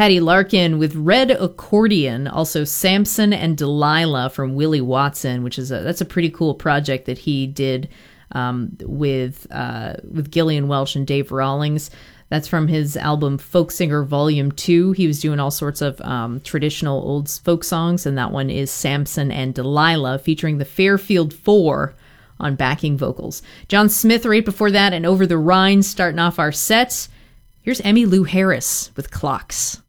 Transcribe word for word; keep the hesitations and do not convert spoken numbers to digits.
Patty Larkin with Red Accordion, also Samson and Delilah from Willie Watson, which is a, that's a pretty cool project that he did um, with uh, with Gillian Welch and Dave Rawlings. That's from his album Folk Singer Volume two. He was doing all sorts of um, traditional old folk songs, and that one is Samson and Delilah, featuring the Fairfield Four on backing vocals. John Smith right before that, and Over the Rhine starting off our sets. Here's Emmylou Harris with Clocks.